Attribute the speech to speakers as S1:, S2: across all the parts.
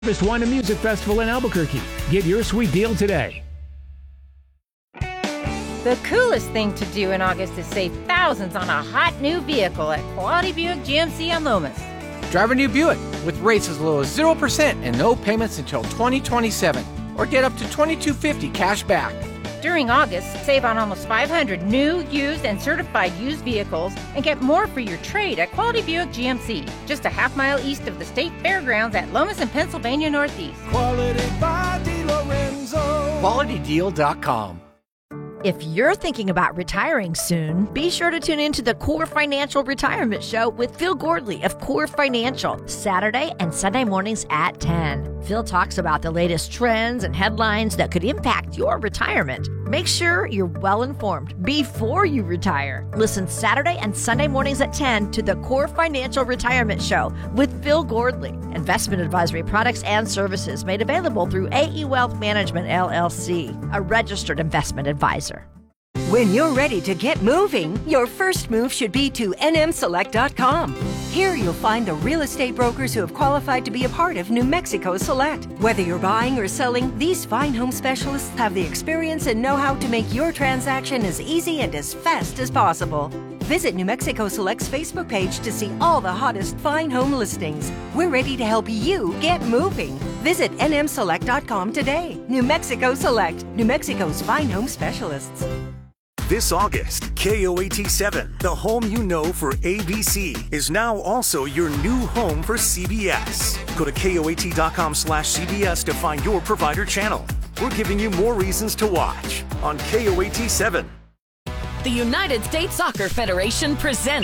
S1: Harvest Wine and Music Festival in Albuquerque. Get your sweet deal today.
S2: The coolest thing to do in August is save thousands on a hot new vehicle at Quality Buick GMC on Lomas.
S3: Drive a new Buick with rates as low as 0% and no payments until 2027. Or get up to $2,250 cash back.
S2: During August, save on almost 500 new, used, and certified used vehicles and get more for your trade at Quality Buick GMC, just a half-mile east of the State Fairgrounds at Lomas and Pennsylvania Northeast.
S4: Quality by DiLorenzo.
S3: QualityDeal.com.
S5: If you're thinking about retiring soon, be sure to tune into the Core Financial Retirement Show with Phil Gordley of Core Financial, Saturday and Sunday mornings at 10. Phil talks about the latest trends and headlines that could impact your retirement. Make sure you're well informed before you retire. Listen Saturday and Sunday mornings at 10 to the Core Financial Retirement Show with Phil Gordley. Investment advisory products and services made available through AE Wealth Management, LLC, a registered investment advisor.
S6: When you're ready to get moving, your first move should be to nmselect.com. Here you'll find the real estate brokers who have qualified to be a part of New Mexico Select. Whether you're buying or selling, these fine home specialists have the experience and know-how to make your transaction as easy and as fast as possible. Visit New Mexico Select's Facebook page to see all the hottest fine home listings. We're ready to help you get moving. Visit nmselect.com today. New Mexico Select, New Mexico's fine home specialists.
S7: This August, KOAT7, the home you know for ABC, is now also your new home for CBS. Go to KOAT.com/CBS to find your provider channel. We're giving you more reasons to watch on KOAT7.
S8: The United States Soccer Federation presents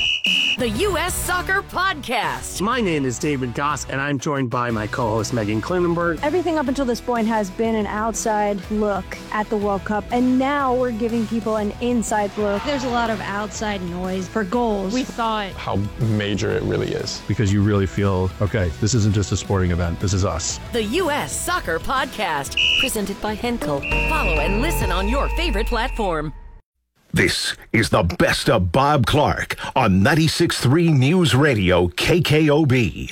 S8: the U.S. Soccer Podcast.
S9: My name is David Goss, and I'm joined by my co-host Megan Klinenberg.
S10: Everything up until this point has been an outside look at the World Cup, and now we're giving people an inside look.
S11: There's a lot of outside noise for goals.
S12: We thought
S13: how major it really is.
S14: Because you really feel, okay, this isn't just a sporting event, this is us.
S8: The U.S. Soccer Podcast, presented by Henkel. Follow and listen on your favorite platform.
S15: This is the best of Bob Clark on 96.3 News Radio KKOB.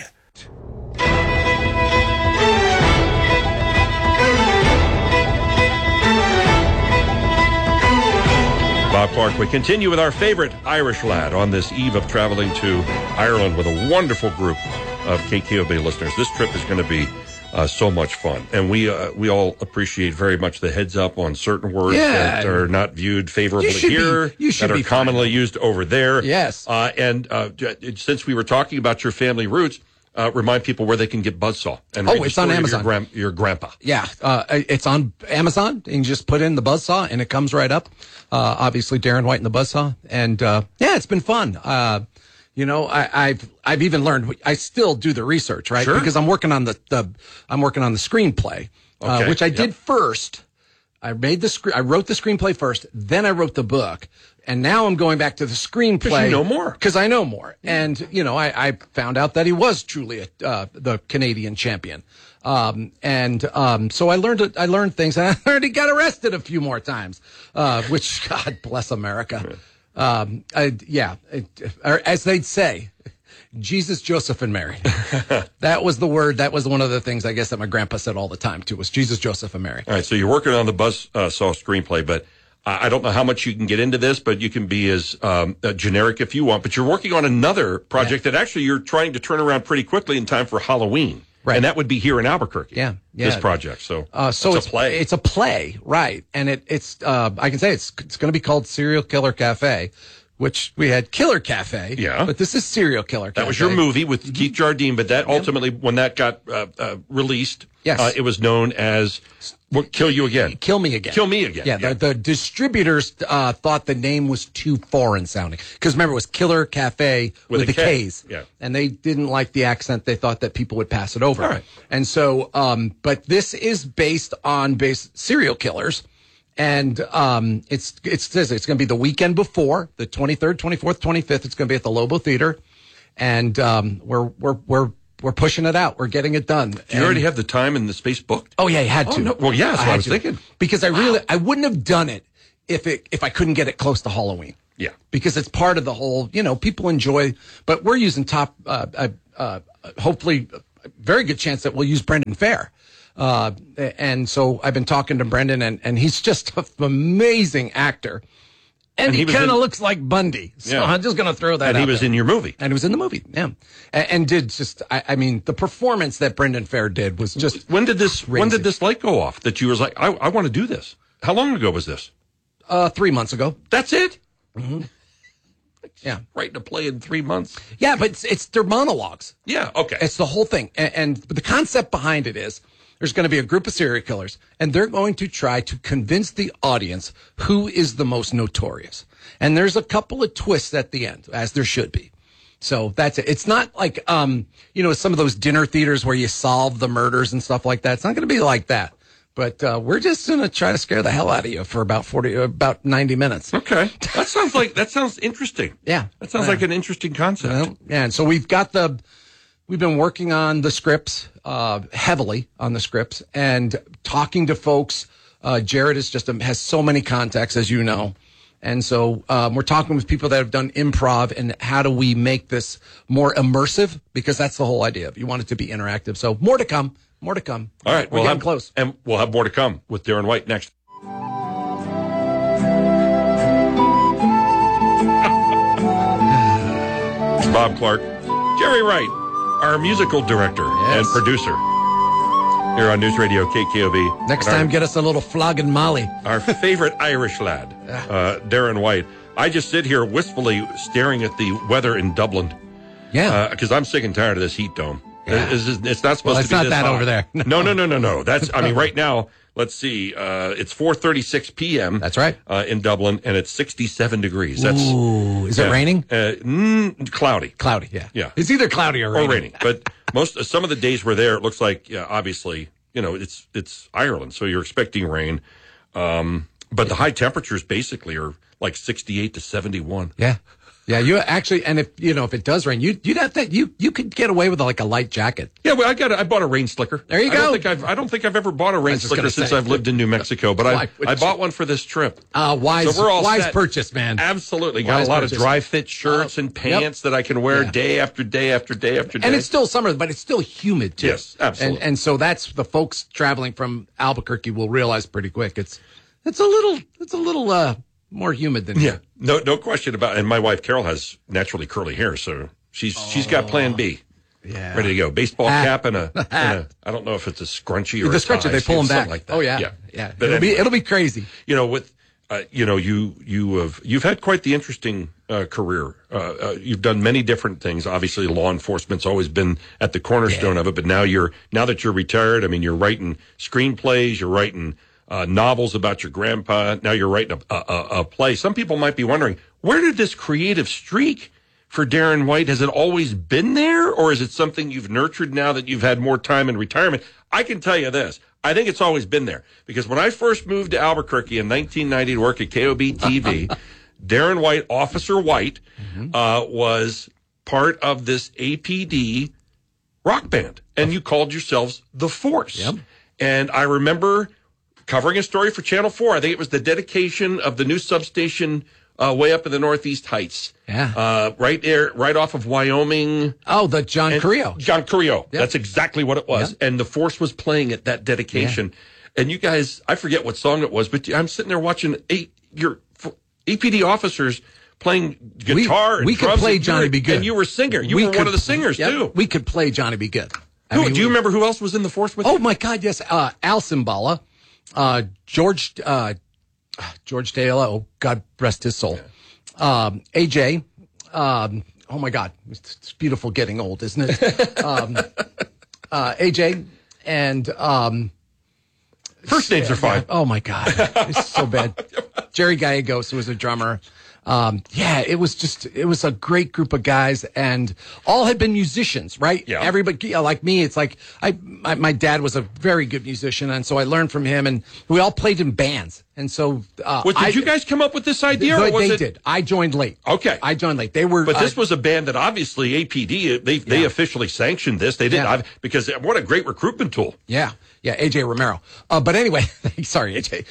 S16: Bob Clark, we continue with our favorite Irish lad on this eve of traveling to Ireland with a wonderful group of KKOB listeners. This trip is going to be so much fun. And we all appreciate very much the heads up on certain words that are not viewed favorably here, that are commonly used over there.
S3: Yes.
S16: And since we were talking about your family roots, remind people where they can get Buzzsaw. And
S3: it's on Amazon.
S16: Your grandpa.
S3: Yeah. It's on Amazon. You can just put in the Buzzsaw and it comes right up. Obviously, Darren White and the Buzzsaw. And it's been fun. I've even learned. I still do the research, right?
S16: Sure.
S3: Because I'm working on the screenplay, which I did first. I wrote the screenplay first, then I wrote the book, and now I'm going back to the screenplay.
S16: Because you know more.
S3: Because I know more, and I found out that he was truly the Canadian champion, so I learned things, and I learned he got arrested a few more times, which God bless America. As they'd say, Jesus, Joseph, and Mary. That was the word. That was one of the things, I guess, that my grandpa said all the time, too, was Jesus, Joseph, and Mary.
S16: All right, so you're working on the Buzzsaw screenplay, but I don't know how much you can get into this, but you can be as generic if you want. But you're working on another project that actually you're trying to turn around pretty quickly in time for Halloween.
S3: Right.
S16: And that would be here in Albuquerque.
S3: Yeah.
S16: This project. So
S3: it's
S16: a play.
S3: It's a play, right. And it's I can say it's going to be called Serial Killer Cafe, which we had Killer Cafe.
S16: Yeah.
S3: But this is Serial Killer Cafe.
S16: That was your movie with Keith Jardine, but that ultimately, when that got released,
S3: yes.
S16: It was known as Kill You Again.
S3: Kill Me Again.
S16: Kill Me Again.
S3: Yeah. The distributors thought the name was too foreign sounding. Because remember, it was Killer Cafe with the K's.
S16: Yeah.
S3: And they didn't like the accent. They thought that people would pass it over.
S16: All right.
S3: And so, but this is based on serial killers. And it says it's going to be the weekend before, the 23rd, 24th, 25th. It's going to be at the Lobo Theater. And we're pushing it out. We're getting it done.
S16: Do you already have the time and the space booked?
S3: Oh, yeah, you had to.
S16: No. Well, yeah, that's what I was thinking.
S3: Because I wouldn't have done it if I couldn't get it close to Halloween.
S16: Yeah.
S3: Because it's part of the whole, people enjoy, but we're using top, hopefully very good chance that we'll use Brendan Fair. And so I've been talking to Brendan, and he's just an amazing actor. And he kind of looks like Bundy. So I'm just going to throw that out.
S16: And he was in your movie.
S3: And he was in the movie, yeah. And did just, I mean, the performance that Brendan Fair did was just
S16: When did this light go off that you was like, I want to do this? How long ago was this?
S3: 3 months ago.
S16: That's it?
S3: Mm-hmm. Yeah.
S16: Writing a play in 3 months?
S3: Yeah, but it's their monologues.
S16: Yeah, okay.
S3: It's the whole thing. And the concept behind it is there's going to be a group of serial killers, and they're going to try to convince the audience who is the most notorious. And there's a couple of twists at the end, as there should be. So that's it. It's not like, some of those dinner theaters where you solve the murders and stuff like that. It's not going to be like that. But we're just going to try to scare the hell out of you for about 90 minutes.
S16: Okay. That sounds interesting.
S3: Yeah.
S16: That sounds like an interesting concept.
S3: Well, yeah. And so we've been working on the scripts, heavily on the scripts, and talking to folks. Jared has so many contacts, as you know. And so we're talking with people that have done improv, and how do we make this more immersive? Because that's the whole idea. You want it to be interactive. So more to come. More to come.
S16: All right.
S3: We're getting close.
S16: And we'll have more to come with Darren White next. Bob Clark, Jerry Wright, our musical director and producer here on News Radio KKOB.
S3: Next time, get us a little flogging Molly.
S16: Our favorite Irish lad, Darren White. I just sit here wistfully staring at the weather in Dublin.
S3: Yeah.
S16: Because I'm sick and tired of this heat dome. Yeah. It's not supposed to be
S3: it's not
S16: this
S3: that
S16: hot.
S3: over there.
S16: No. That's, right now, let's see, it's 4:36 p.m.
S3: That's right.
S16: In Dublin, and it's 67 degrees.
S3: Ooh, is it raining?
S16: Cloudy.
S3: Cloudy, yeah.
S16: Yeah.
S3: It's either cloudy or raining.
S16: But some of the days we're there, it looks like, obviously, it's Ireland, so you're expecting rain. But the high temperatures basically are like 68 to 71.
S3: Yeah. Yeah, you actually, and if it does rain, you'd have that. You could get away with like a light jacket.
S16: Yeah, well, I bought a rain slicker.
S3: There you go.
S16: I don't think I've ever bought a rain slicker since I've lived in New Mexico, but I bought one for this trip.
S3: Wise purchase, man.
S16: Absolutely, got a lot of dry fit shirts and pants that I can wear day after day after day after day.
S3: And it's still summer, but it's still humid too.
S16: Yes, absolutely.
S3: And so that's the folks traveling from Albuquerque will realize pretty quick. It's a little more humid than
S16: here. No question about it. And my wife Carol has naturally curly hair, so she's got plan B.
S3: Yeah.
S16: Ready to go. Baseball cap and a I don't know if it's a scrunchie or
S3: the scrunchie, they pull them back.
S16: Like that.
S3: Oh yeah.
S16: But
S3: it'll be crazy.
S16: You've had quite the interesting career. You've done many different things. Obviously, law enforcement's always been at the cornerstone of it. But now that you're retired, I mean, you're writing screenplays, you're writing novels about your grandpa. Now you're writing a play. Some people might be wondering, where did this creative streak for Darren White? Has it always been there, or is it something you've nurtured now that you've had more time in retirement? I can tell you this. I think it's always been there, because when I first moved to Albuquerque in 1990 to work at KOB TV, Darren White, Officer White, was part of this APD rock band, and you called yourselves The Force.
S3: Yep.
S16: And I remember covering a story for Channel 4. I think it was the dedication of the new substation way up in the Northeast Heights.
S3: Yeah.
S16: Right there, right off of Wyoming.
S3: Oh, the John Carrillo.
S16: John Carrillo.
S3: Yep.
S16: That's exactly what it was. Yep. And the Force was playing at that dedication. Yeah. And you guys, I forget what song it was, but I'm sitting there watching your APD officers playing guitar and
S3: we
S16: drums.
S3: Could play Johnny B. Good.
S16: And you were a singer. You were one of the singers, too.
S3: We could play Johnny B. Good.
S16: Do you remember who else was in the Force with you?
S3: Oh, my God, yes. Al Cimbala. George Dale, oh, God rest his soul. AJ, oh my God, it's beautiful getting old, isn't it? AJ and
S16: first names are fine.
S3: Oh my God, it's so bad. Jerry Gallegos was a drummer. It was a great group of guys, and all had been musicians, right?
S16: Yeah.
S3: Everybody, like me, it's like my dad was a very good musician, and so I learned from him, and we all played in bands. And so,
S16: did you guys come up with this idea?
S3: They did. I joined late.
S16: Okay.
S3: I joined late. They were,
S16: but this was a band that obviously APD, they officially sanctioned this. They did, because what a great recruitment tool.
S3: Yeah. Yeah. AJ Romero. But anyway, sorry, AJ.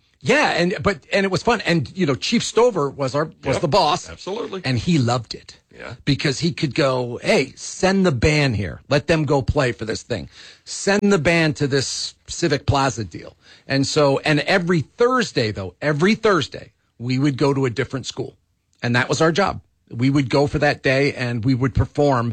S3: And it was fun. And, Chief Stover was the boss.
S16: Absolutely.
S3: And he loved it. because he could go, hey, send the band here. Let them go play for this thing. Send the band to this Civic Plaza deal. And every Thursday, we would go to a different school. And that was our job. We would go for that day and we would perform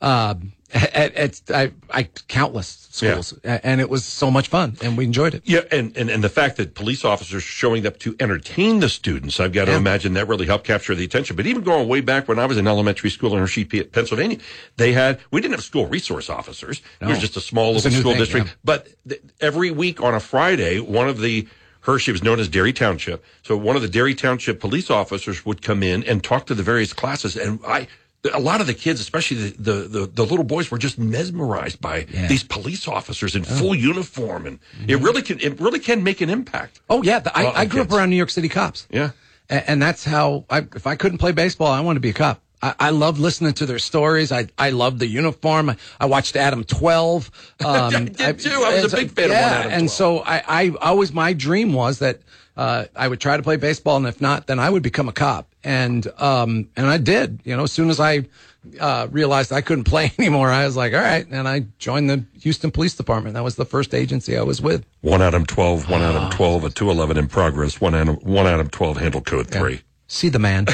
S3: at countless schools. Yeah. And it was so much fun and we enjoyed it.
S16: Yeah. And the fact that police officers showing up to entertain the students, I've got to imagine that really helped capture the attention. But even going way back when I was in elementary school in Hershey, Pennsylvania, we didn't have school resource officers. No. It was just a small little school district. Yeah. But every week on a Friday, Hershey was known as Derry Township. So one of the Derry Township police officers would come in and talk to the various classes. And a lot of the kids, especially the little boys, were just mesmerized by these police officers in full uniform. And it really can make an impact.
S3: Oh, yeah. I grew up around New York City cops.
S16: Yeah.
S3: And that's how, if I couldn't play baseball, I wanted to be a cop. I loved listening to their stories. I loved the uniform. I watched Adam 12.
S16: I did too. I was a big fan of Adam 12.
S3: And so I always, my dream was that I would try to play baseball, and if not, then I would become a cop. And I did. As soon as I realized I couldn't play anymore, I was like, all right. And I joined the Houston Police Department. That was the first agency I was with.
S16: 1 Adam 12, 1 Adam 12, a 211 in progress. 1 Adam 12 handle code 3.
S3: Yeah. See the man.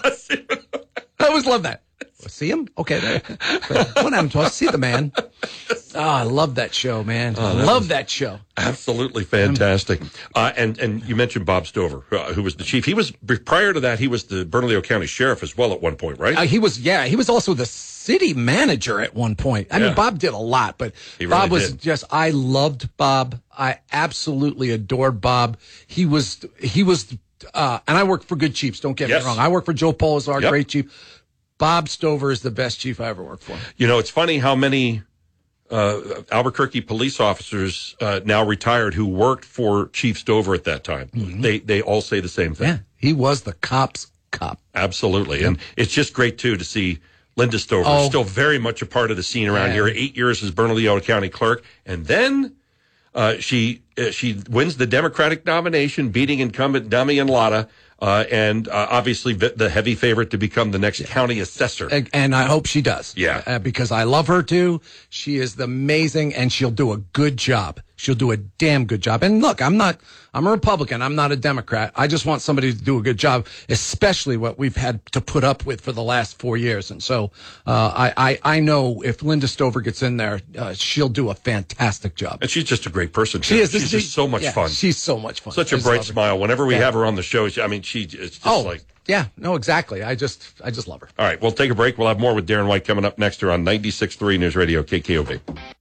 S3: I always love that. See him? Okay. 1 Adam 12. See the man. Oh, I love that show, man. I love that show.
S16: Absolutely fantastic. And you mentioned Bob Stover, who was the chief. Prior to that, he was the Bernalillo County Sheriff as well at one point, right?
S3: He was also the city manager at one point. I mean, Bob did a lot, but Bob was just, I loved Bob. I absolutely adored Bob. He was, and I worked for good chiefs, don't get me wrong. I worked for Joe Polazar, great chief. Bob Stover is the best chief I ever worked for.
S16: It's funny how many Albuquerque police officers now retired who worked for Chief Stover at that time. Mm-hmm. They all say the same thing.
S3: Yeah, he was the cop's cop.
S16: Absolutely. Yep. And it's just great, too, to see Linda Stover still very much a part of the scene around here. 8 years as Bernalillo County clerk. And then she wins the Democratic nomination, beating incumbent Damian Lada. And obviously the heavy favorite to become the next county assessor.
S3: And I hope she does.
S16: Yeah.
S3: Because I love her too. She is amazing and she'll do a good job. She'll do a damn good job. And look, I'm a Republican. I'm not a Democrat. I just want somebody to do a good job, especially what we've had to put up with for the last 4 years. And so, I know if Linda Stover gets in there, she'll do a fantastic job.
S16: And she's just a great person.
S3: She is.
S16: She's just so much fun.
S3: She's so much fun.
S16: Such a bright smile. Whenever we have her on the show, it's just like.
S3: Yeah, no, exactly. I just love her.
S16: All right, we'll take a break. We'll have more with Darren White coming up next here on 96.3 News Radio KKOB.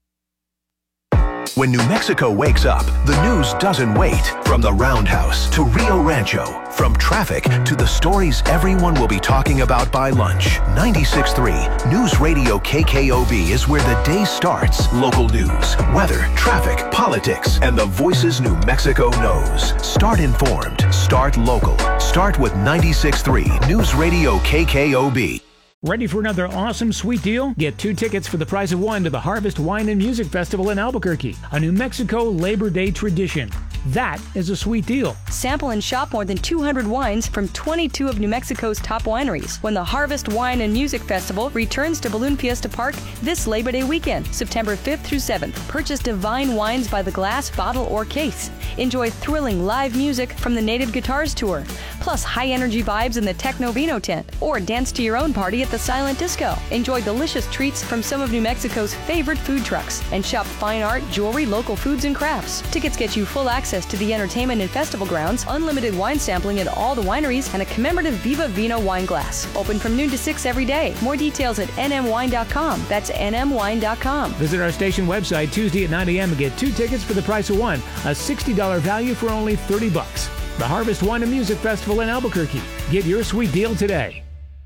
S15: When New Mexico wakes up, the news doesn't wait. From the Roundhouse to Rio Rancho, from traffic to the stories everyone will be talking about by lunch. 96.3 News Radio KKOB is where the day starts. Local news, weather, traffic, politics, and the voices New Mexico knows. Start informed. Start local. Start with 96.3 News Radio KKOB.
S1: Ready for another awesome sweet deal? Get 2 tickets for the price of 1 to the Harvest Wine and Music Festival in Albuquerque, a New Mexico Labor Day tradition. That is a sweet deal.
S12: Sample and shop more than 200 wines from 22 of New Mexico's top wineries when the Harvest Wine and Music Festival returns to Balloon Fiesta Park this Labor Day weekend, September 5th through 7th. Purchase divine wines by the glass, bottle, or case. Enjoy thrilling live music from the Native Guitars Tour, plus high-energy vibes in the Techno Vino tent, or dance to your own party at the Silent Disco. Enjoy delicious treats from some of New Mexico's favorite food trucks, and shop fine art, jewelry, local foods, and crafts. Tickets get you full access to the entertainment and festival grounds, unlimited wine sampling at all the wineries, and a commemorative Viva Vino wine glass. Open from noon to 6 every day. More details at nmwine.com. That's nmwine.com.
S1: Visit our station website Tuesday at 9 a.m. and get 2 tickets for the price of 1, a $60 value for only $30. The Harvest Wine and Music Festival in Albuquerque. Get your sweet deal today.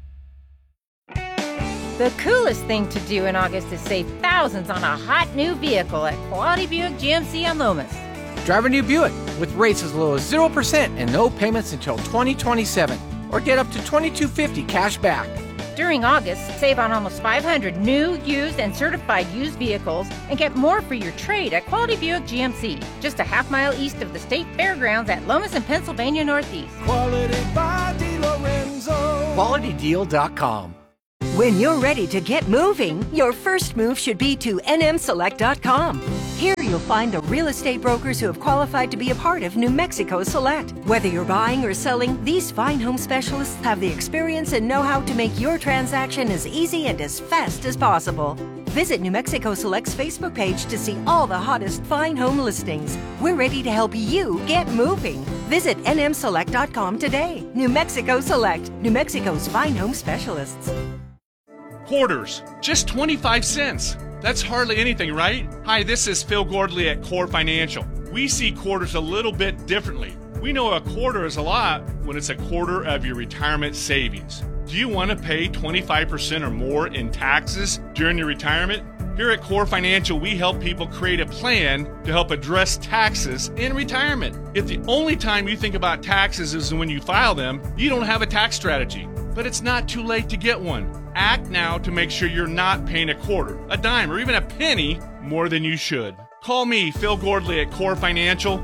S2: The coolest thing to do in August is save thousands on a hot new vehicle at Quality Buick GMC on Lomas.
S17: Drive a new Buick with rates as low as 0% and no payments until 2027. Or get up to $2,250 cash back.
S2: During August, save on almost 500 new, used, and certified used vehicles and get more for your trade at Quality Buick GMC, just a half-mile east of the State Fairgrounds at Lomas and Pennsylvania Northeast.
S4: Quality by DeLorenzo.
S17: QualityDeal.com.
S6: When you're ready to get moving, your first move should be to nmselect.com. Here you'll find the real estate brokers who have qualified to be a part of New Mexico Select. Whether you're buying or selling, these fine home specialists have the experience and know-how to make your transaction as easy and as fast as possible. Visit New Mexico Select's Facebook page to see all the hottest fine home listings. We're ready to help you get moving. Visit nmselect.com today. New Mexico Select, New Mexico's fine home specialists.
S18: Quarters, just 25 cents. That's hardly anything, right? Hi, this is Phil Gordley at Core Financial. We see quarters a little bit differently. We know a quarter is a lot when it's a quarter of your retirement savings. Do you want to pay 25% or more in taxes during your retirement? Here at Core Financial, we help people create a plan to help address taxes in retirement. If the only time you think about taxes is when you file them, you don't have a tax strategy. But it's not too late to get one. Act now to make sure you're not paying a quarter, a dime, or even a penny more than you should. Call me, Phil Gordley, at Core Financial,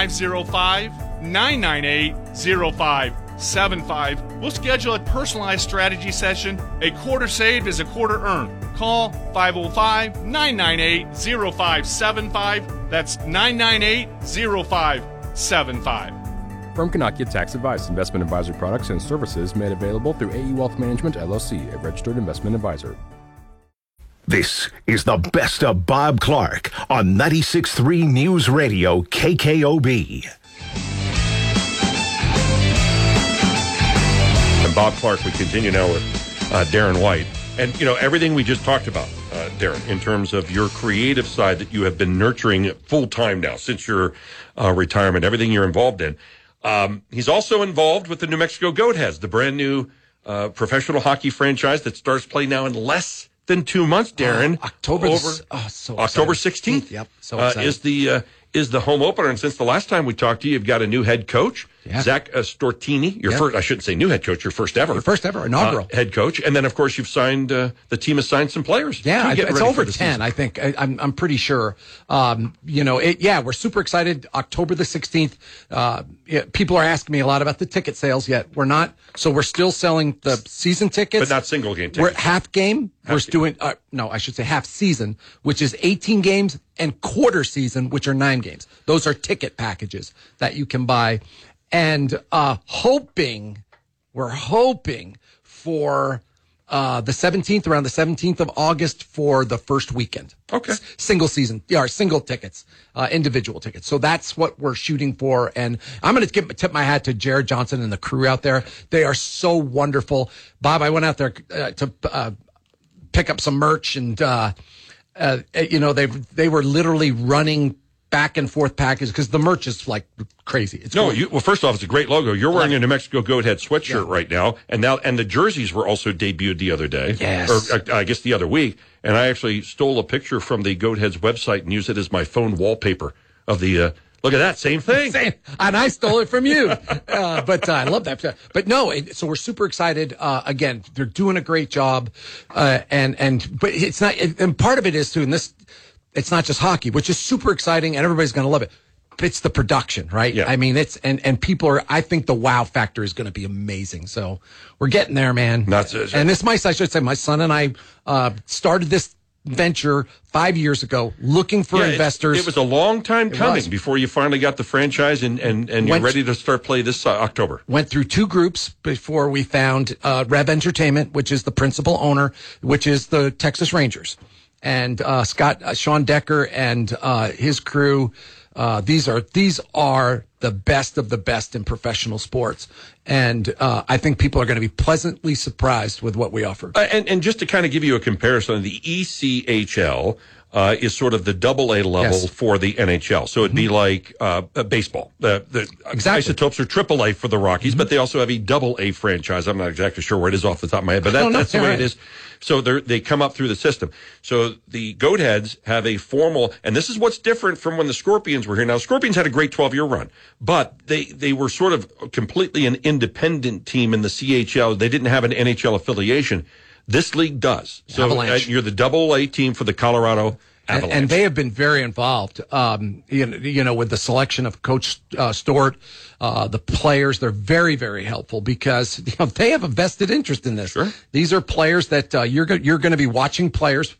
S18: 505-998-0575. We'll schedule a personalized strategy session. A quarter saved is a quarter earned. Call 505-998-0575. That's 998-0575.
S19: Firm cannot give tax advice. Investment advisory products and services made available through AE Wealth Management, LLC, a registered investment advisor.
S15: This is the best of Bob Clark on 96.3 News Radio KKOB.
S16: And Bob Clark, we continue now with Darren White. And, you know, everything we just talked about, Darren, in terms of your creative side that you have been nurturing full-time now since your retirement, everything you're involved in. He's also involved with the New Mexico Goatheads, the brand new professional hockey franchise that starts play now in less than 2 months, Darren.
S3: October
S16: 16th.
S3: Yep, so excited.
S16: Is the home opener. And since the last time we talked to you, you've got a new head coach, Zach Stortini. First, I shouldn't say new head coach, your first ever.
S3: Inaugural.
S16: Head coach. And then, of course, you've signed, the team has signed some players.
S3: Yeah, it's over 10, I think. I'm pretty sure. We're super excited. October the 16th. People are asking me a lot about the ticket sales yet. We're not. So we're still selling the season tickets.
S16: But not single game tickets.
S3: We're half game. I should say half season, which is 18 games, and quarter season, which are 9 games. Those are ticket packages that you can buy. And we're hoping for the 17th, around the 17th of August for the first weekend.
S16: Okay.
S3: Single season, single tickets, individual tickets. So that's what we're shooting for. And I'm going to tip my hat to Jared Johnson and the crew out there. They are so wonderful. Bob, I went out there to pick up some merch, and they were literally running back and forth packages because the merch is like crazy. It's
S16: well, first off, it's a great logo. You're wearing a New Mexico Goathead sweatshirt right now, and the jerseys were also debuted the other day, or I guess the other week. And I actually stole a picture from the Goathead's website and used it as my phone wallpaper of the. Look at that, same thing.
S3: And I stole it from you. But I love that. But no, so we're super excited. Again, they're doing a great job. But it's not, and part of it is too, and it's not just hockey, which is super exciting and everybody's going to love it. It's the production, right?
S16: Yeah.
S3: I mean, and people are, I think the wow factor is going to be amazing. So we're getting there, man. And I should say, my son and I, started this venture 5 years ago, looking for investors.
S16: It was a long time coming before you finally got the franchise and you're ready to start play this October.
S3: Went through 2 groups before we found Rev Entertainment, which is the principal owner, which is the Texas Rangers, and Sean Decker and his crew. These are the best of the best in professional sports. And I think people are going to be pleasantly surprised with what we offer.
S16: And just to kind of give you a comparison, the ECHL is sort of the AA level for the NHL. So it'd be like baseball. The Isotopes are AAA for the Rockies, but they also have a AA franchise. I'm not exactly sure where it is off the top of my head, but that's the way it is. So they come up through the system. So the Goatheads have a formal, and this is what's different from when the Scorpions were here. Now, Scorpions had a great 12-year run, but they were sort of completely an independent team in the CHL. They didn't have an NHL affiliation. This league does. So you're the AA team for the Colorado Avalanche.
S3: And they have been very involved, with the selection of Coach Stewart, the players. They're very, very helpful because they have a vested interest in this.
S16: Sure.
S3: These are players that you're going to be watching players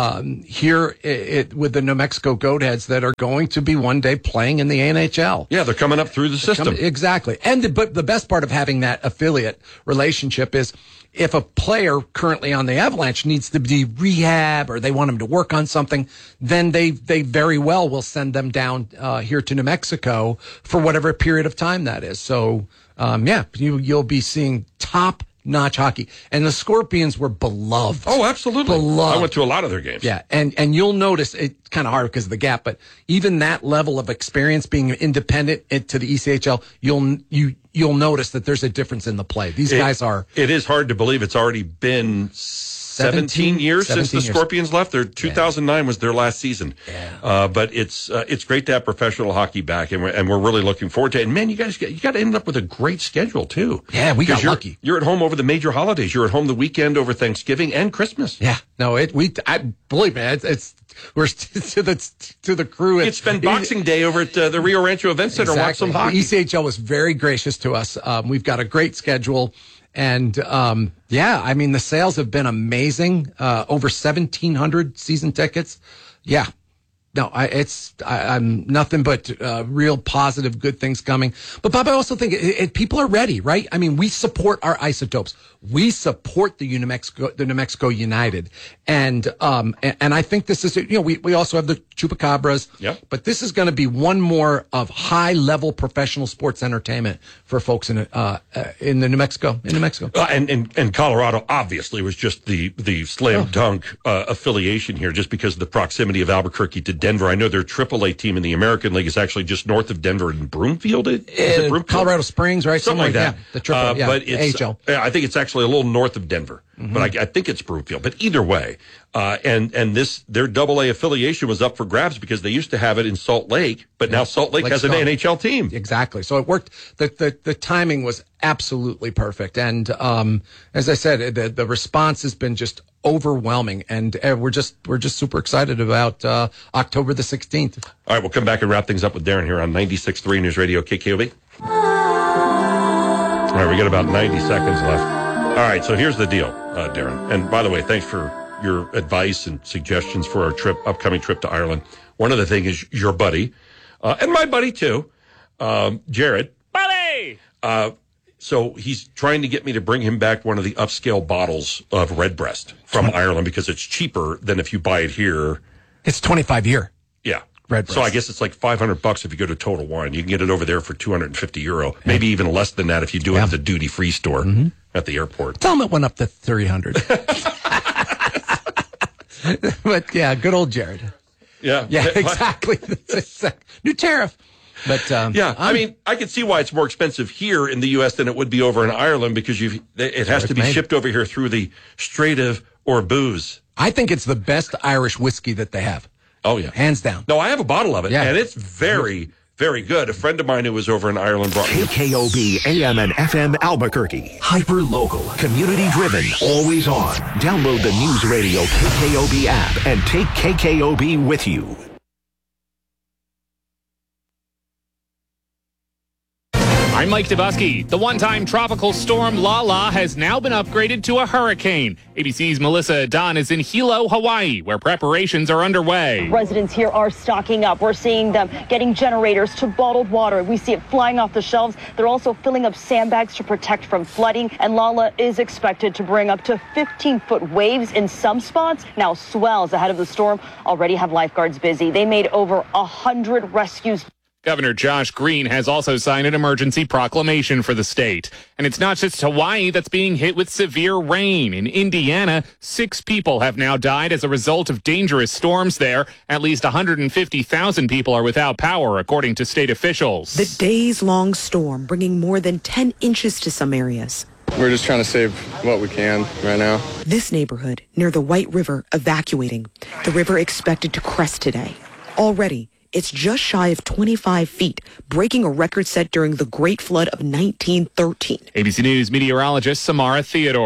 S3: here with the New Mexico Goatheads that are going to be one day playing in the NHL.
S16: Yeah, they're coming up through the system.
S3: Exactly. But the best part of having that affiliate relationship is if a player currently on the Avalanche needs to be rehab or they want him to work on something, then they very well will send them down here to New Mexico for whatever period of time that is. So, you'll be seeing top-notch hockey. And the Scorpions were beloved.
S16: Oh, absolutely.
S3: Beloved.
S16: I went to a lot of their games.
S3: Yeah, and you'll notice it's kind of hard because of the gap, but even that level of experience being independent to the ECHL, you'll notice that there's a difference in the play. These guys are.
S16: It is hard to believe it's already been 17 years since the Scorpions left. 2009 was their last season. Yeah. But it's great to have professional hockey back, and we're really looking forward to it. And man, you got to end up with a great schedule too.
S3: Yeah, we got lucky.
S16: You're at home over the major holidays. You're at home the weekend over Thanksgiving and Christmas.
S3: Yeah. No, I believe me. We're to the crew.
S16: It's been Boxing Day over at the Rio Rancho Event Center.
S3: Exactly.
S16: Watch some hockey.
S3: The ECHL was very gracious to us. We've got a great schedule. And, the sales have been amazing. Over 1,700 season tickets. Yeah. No, I'm nothing but real positive, good things coming. But Bob, I also think people are ready, right? I mean, we support our Isotopes. We support the New Mexico United, and I think this is we also have the Chupacabras.
S16: Yep.
S3: But this is going to be one more of high level professional sports entertainment for folks in the New Mexico.
S16: And Colorado obviously was just the slam dunk affiliation here, just because of the proximity of Albuquerque to Denver. I know their AAA team in the American League is actually just north of Denver in Broomfield. Is it Broomfield?
S3: Colorado Springs, right?
S16: Something like that.
S3: Yeah, the triple,
S16: but it's,
S3: AHL.
S16: I think it's actually a little north of Denver, but I think it's Broomfield. But either way, and their AA affiliation was up for grabs because they used to have it in Salt Lake, but now Salt Lake has an NHL team.
S3: Exactly. So it worked. The timing was absolutely perfect. And as I said, the response has been just overwhelming, and we're just super excited about October the 16th.
S16: All right, we'll come back and wrap things up with Darren here on 96.3 News Radio KKOB. All right, we got about 90 seconds left. All right, so here's the deal, Darren. And by the way, thanks for your advice and suggestions for our upcoming trip to Ireland. One of the things is your buddy, and my buddy too, Jared.
S20: Buddy!
S16: So he's trying to get me to bring him back one of the upscale bottles of Redbreast from Ireland because it's cheaper than if you buy it here.
S3: It's 25 year.
S16: Yeah.
S3: Redbreast.
S16: So I guess it's like $500 if you go to Total Wine. You can get it over there for €250, maybe even less than that if you do it at the duty-free store at the airport.
S3: Tell them it went up to $300. But yeah, good old Jared.
S16: Yeah.
S3: Yeah, exactly. New tariff. But
S16: I mean, I can see why it's more expensive here in the U.S. than it would be over in Ireland because it has to be shipped over here through the Strait of Ormuz.
S3: I think it's the best Irish whiskey that they have.
S16: Oh, yeah.
S3: Hands down.
S16: No, I have a bottle of it,
S3: Yeah.
S16: and it's very, very good. A friend of mine who was over in Ireland brought me.
S15: KKOB AM and FM Albuquerque. Hyper local, community driven, always on. Download the News Radio KKOB app and take KKOB with you.
S20: I'm Mike Dubusky. The one-time tropical storm Lala has now been upgraded to a hurricane. ABC's Melissa Dunn is in Hilo, Hawaii, where preparations are underway.
S21: Residents here are stocking up. We're seeing them getting generators to bottled water. We see it flying off the shelves. They're also filling up sandbags to protect from flooding. And Lala is expected to bring up to 15-foot waves in some spots. Now, swells ahead of the storm already have lifeguards busy. They made over 100 rescues.
S20: Governor Josh Green has also signed an emergency proclamation for the state. And it's not just Hawaii that's being hit with severe rain. In Indiana, 6 people have now died as a result of dangerous storms there. At least 150,000 people are without power, according to state officials.
S22: The days-long storm bringing more than 10 inches to some areas.
S13: We're just trying to save what we can right now.
S22: This neighborhood near the White River evacuating. The river expected to crest today. Already, it's just shy of 25 feet, breaking a record set during the Great Flood of 1913.
S20: ABC News meteorologist Samara Theodore.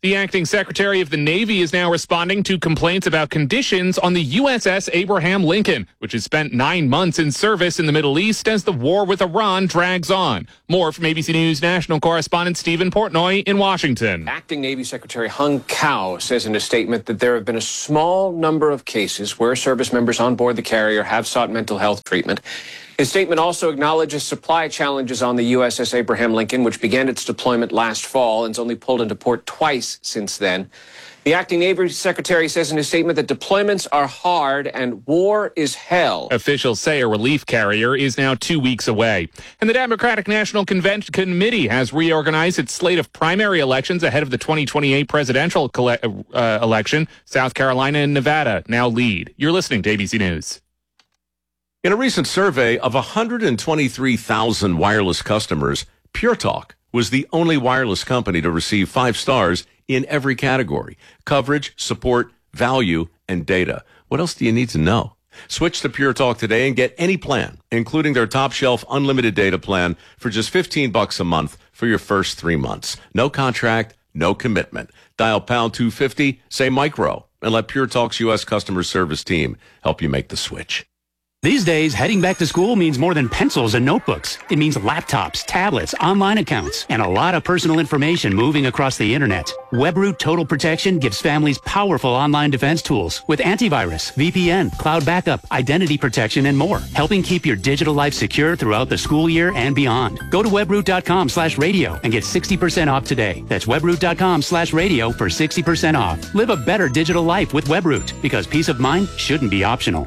S20: The acting Secretary of the Navy is now responding to complaints about conditions on the USS Abraham Lincoln, which has spent 9 months in service in the Middle East as the war with Iran drags on. More from ABC News national correspondent Stephen Portnoy in Washington.
S5: Acting Navy Secretary Hung Kao says in a statement that there have been a small number of cases where service members on board the carrier have sought mental health treatment. His statement also acknowledges supply challenges on the USS Abraham Lincoln, which began its deployment last fall and has only pulled into port twice since then. The acting Navy Secretary says in his statement that deployments are hard and war is hell.
S20: Officials say a relief carrier is now 2 weeks away. And the Democratic National Convention Committee has reorganized its slate of primary elections ahead of the 2028 presidential election. South Carolina and Nevada now lead. You're listening to ABC News.
S7: In a recent survey of 123,000 wireless customers, Pure Talk was the only wireless company to receive 5 stars in every category: coverage, support, value, and data. What else do you need to know? Switch to Pure Talk today and get any plan, including their top shelf unlimited data plan, for just $15 a month for your first 3 months. No contract, no commitment. Dial pound 250, say micro, and let Pure Talk's U.S. customer service team help you make the switch.
S23: These days, heading back to school means more than pencils and notebooks. It means laptops, tablets, online accounts, and a lot of personal information moving across the internet. WebRoot Total Protection gives families powerful online defense tools with antivirus, VPN, cloud backup, identity protection, and more, helping keep your digital life secure throughout the school year and beyond. Go to webroot.com/radio and get 60% off today. That's webroot.com/radio for 60% off. Live a better digital life with WebRoot, because peace of mind shouldn't be optional.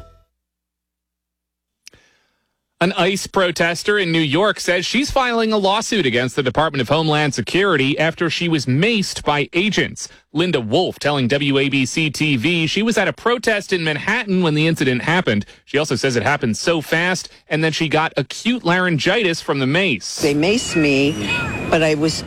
S20: An ICE protester in New York says she's filing a lawsuit against the Department of Homeland Security after she was maced by agents. Linda Wolf telling WABC-TV she was at a protest in Manhattan when the incident happened. She also says it happened so fast and that she got acute laryngitis from the mace.
S24: They maced me, but I was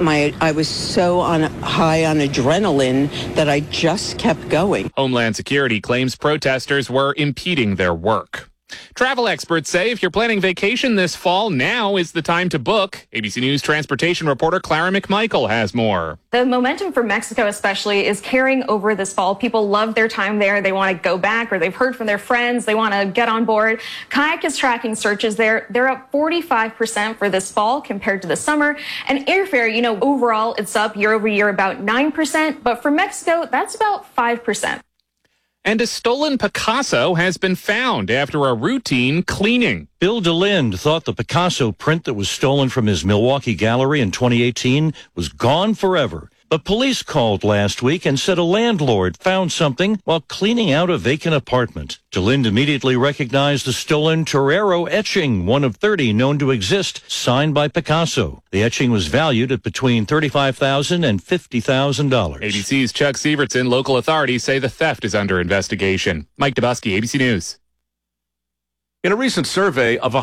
S24: so high on adrenaline that I just kept going.
S20: Homeland Security claims protesters were impeding their work. Travel experts say if you're planning vacation this fall, now is the time to book. ABC News transportation reporter Clara McMichael has more.
S25: The momentum for Mexico especially is carrying over this fall. People love their time there. They want to go back, or they've heard from their friends. They want to get on board. Kayak is tracking searches there. They're up 45% for this fall compared to the summer. And airfare, overall it's up year over year about 9%. But for Mexico, that's about 5%.
S20: And a stolen Picasso has been found after a routine cleaning.
S26: Bill DeLinde thought the Picasso print that was stolen from his Milwaukee gallery in 2018 was gone forever. But police called last week and said a landlord found something while cleaning out a vacant apartment. DeLinde immediately recognized the stolen Torero etching, one of 30 known to exist, signed by Picasso. The etching was valued at between $35,000 and $50,000.
S20: ABC's Chuck Sievertson. Local authorities say the theft is under investigation. Mike Dubusky, ABC News.
S7: In a recent survey of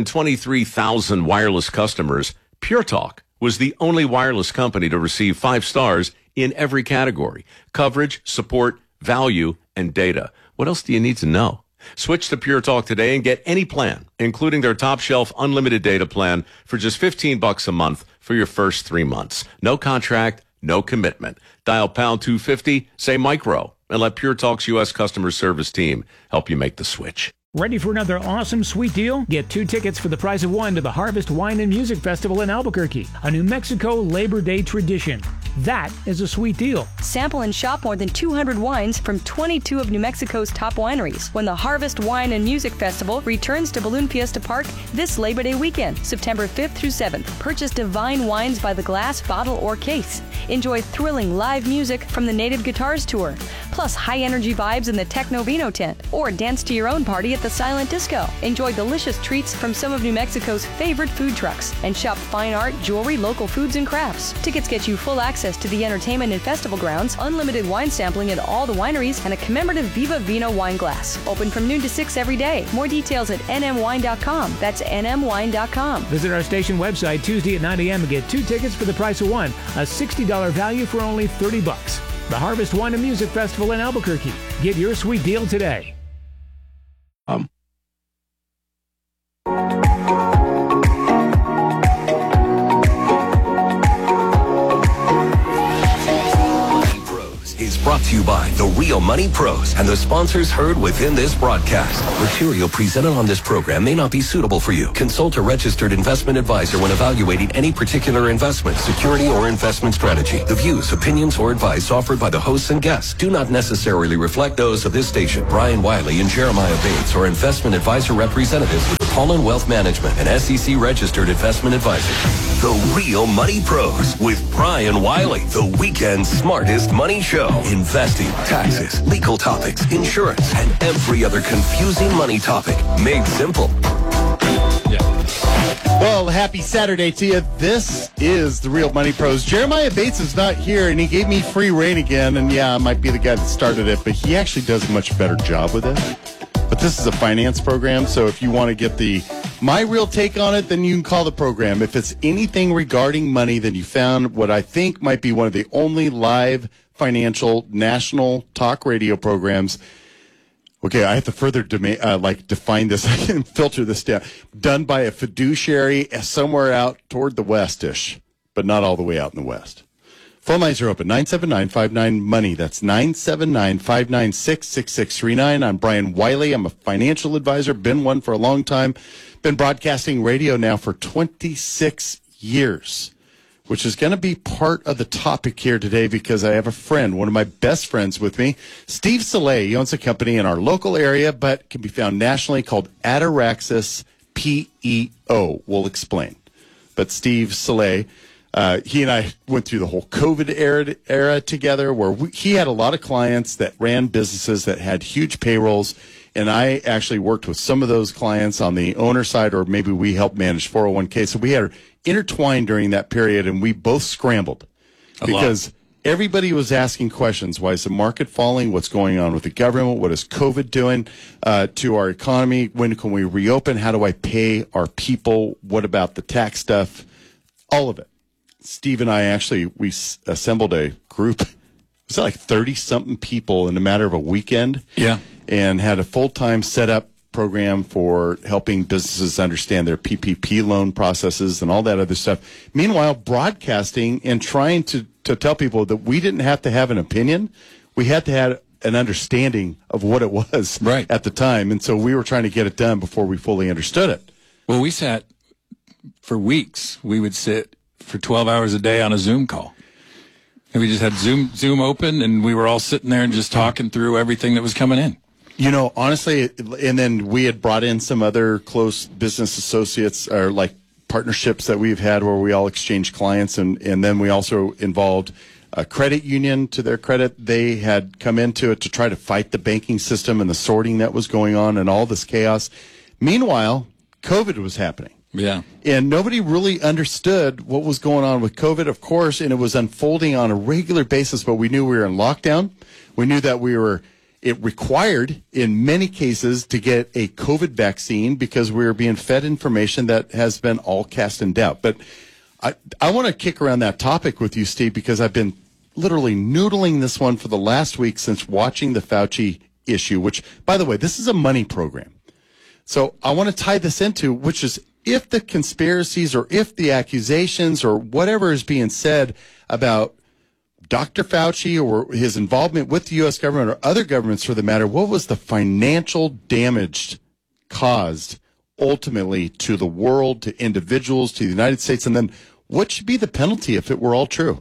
S7: 123,000 wireless customers, Pure Talk was the only wireless company to receive 5 stars in every category: coverage, support, value, and data. What else do you need to know? Switch to Pure Talk today and get any plan, including their top shelf unlimited data plan, for just $15 a month for your first 3 months. No contract, no commitment. Dial pound 250, say micro, and let Pure Talk's U.S. customer service team help you make the switch.
S1: Ready for another awesome sweet deal? Get 2 tickets for the price of 1 to the Harvest Wine and Music Festival in Albuquerque, a New Mexico Labor Day tradition. That is a sweet deal.
S12: Sample and shop more than 200 wines from 22 of New Mexico's top wineries when the Harvest Wine and Music Festival returns to Balloon Fiesta Park this Labor Day weekend, September 5th through 7th. Purchase divine wines by the glass, bottle, or case. Enjoy thrilling live music from the Native Guitars Tour, plus high-energy vibes in the Techno Vino tent, or dance to your own party at the Silent Disco. Enjoy delicious treats from some of New Mexico's favorite food trucks, and shop fine art, jewelry, local foods, and crafts. Tickets get you full access to the entertainment and festival grounds, unlimited wine sampling at all the wineries, and a commemorative Viva Vino wine glass. Open from noon to 6 every day. More details at nmwine.com. That's nmwine.com.
S1: Visit our station website Tuesday at 9 a.m. and get 2 tickets for the price of 1, a $60 value for only $30. The Harvest Wine and Music Festival in Albuquerque. Get your sweet deal today.
S2: brought to you by the Real Money Pros and the sponsors heard within this broadcast. Material presented on this program may not be suitable for you. Consult a registered investment advisor when evaluating any particular investment, security, or investment strategy. The views, opinions, or advice offered by the hosts and guests do not necessarily reflect those of this station. Brian Wiley and Jeremiah Bates are investment advisor representatives with Pollen Wealth Management, an SEC registered investment advisor. The Real Money Pros with Brian Wiley, the weekend's smartest money show. Investing, taxes, legal topics, insurance, and every other confusing money topic made simple.
S8: Well, happy Saturday to you. This is the Real Money Pros. Jeremiah Bates is not here, and he gave me free reign again. And yeah, I might be the guy that started it, but he actually does a much better job with it. But this is a finance program, so if you want to get my real take on it, then you can call the program. If it's anything regarding money, then you found what I think might be one of the only live financial national talk radio programs. Okay, I have to further define this and filter this down. Done by a fiduciary somewhere out toward the west-ish, but not all the way out in the west. Phone lines are open, 979-59-MONEY. That's 979-596-6639. I'm Brian Wiley. I'm a financial advisor, been one for a long time. Been broadcasting radio now for 26 years, which is going to be part of the topic here today because I have a friend, one of my best friends with me, Steve Saleh. He owns a company in our local area, but can be found nationally called Ataraxis PEO. We'll explain. But Steve Saleh, he and I went through the whole COVID era together where he had a lot of clients that ran businesses that had huge payrolls, and I actually worked with some of those clients on the owner side, or maybe we helped manage 401k. So we had intertwined during that period, and we both scrambled because everybody was asking questions. Why is the market falling? What's going on with the government? What is COVID doing to our economy? When can we reopen? How do I pay our people? What about the tax stuff? All of it. Steve and I we assembled a group. It was like 30-something people in a matter of a weekend.
S9: Yeah.
S8: And had a full-time setup program for helping businesses understand their PPP loan processes and all that other stuff. Meanwhile, broadcasting and trying to tell people that we didn't have to have an opinion. We had to have an understanding of what it was at the time. And so we were trying to get it done before we fully understood it.
S9: Well, we sat for weeks. We would sit for 12 hours a day on a Zoom call. And we just had Zoom open, and we were all sitting there and just talking through everything that was coming in.
S8: You know, honestly, and then we had brought in some other close business associates or like partnerships that we've had where we all exchange clients. And then we also involved a credit union. To their credit, they had come into it to try to fight the banking system and the sorting that was going on and all this chaos. Meanwhile, COVID was happening.
S9: Yeah.
S8: And nobody really understood what was going on with COVID, of course, and it was unfolding on a regular basis, but we knew we were in lockdown. We knew that it required, in many cases, to get a COVID vaccine because we were being fed information that has been all cast in doubt. But I want to kick around that topic with you, Steve, because I've been literally noodling this one for the last week since watching the Fauci issue, which, by the way, this is a money program. So I want to tie this into, which is if the conspiracies or if the accusations or whatever is being said about Dr. Fauci or his involvement with the U.S. government or other governments for the matter, what was the financial damage caused ultimately to the world, to individuals, to the United States? And then what should be the penalty if it were all true?